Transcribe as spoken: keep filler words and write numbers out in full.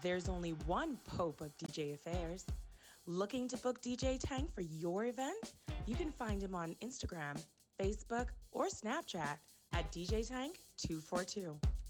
There's only one Pope of D J affairs. Looking to book D J Tank for your event? You can find him on Instagram, Facebook, or Snapchat at D J Tank two four two.